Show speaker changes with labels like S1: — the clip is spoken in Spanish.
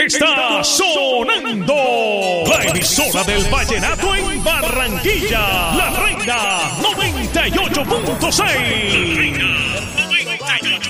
S1: Está sonando la emisora del vallenato en Barranquilla, La Reina 98.6.